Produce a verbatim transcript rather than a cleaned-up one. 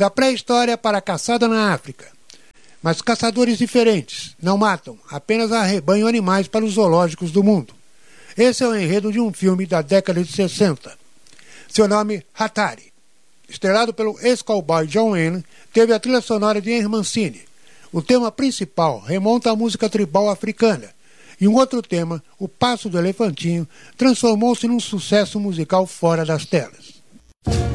Da pré-história para a caçada na África. Mas caçadores diferentes não matam, apenas arrebanham animais para os zoológicos do mundo. Esse é o enredo de um filme da década de sessenta. Seu nome, Hatari. Estrelado pelo ex-cowboy John Wayne, teve a trilha sonora de Henry Mancini. O tema principal remonta à música tribal africana. E um outro tema, O Passo do Elefantinho, transformou-se num sucesso musical fora das telas.